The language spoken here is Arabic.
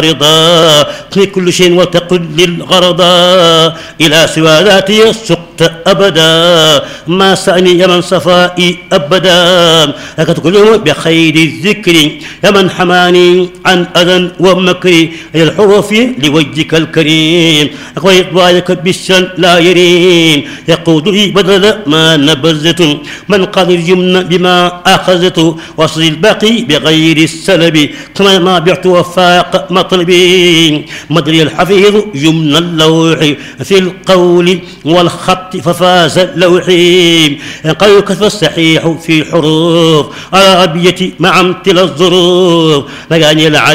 رضا في كل شيء وتقل للغرضا إلى سوى ذاتي سقت أبدا ما سأني يا من صفائي أبدا لك كلهم بخير الذكر يا من حماني عن أذى ومكر الحروف لوجهك الكريم وإطباعك بالشن لا يرين يقود لي بدل ما نبذت من قال الجمن بما أخذت وصل الباقي بغير السلب كما ما بعت وفاق مطلبي مدري الحفيظ جمن اللوح في القول والخط ففاز اللوحي قال كتب الصحيح في حروف على أبيتي مع امتلا الظروف مجاني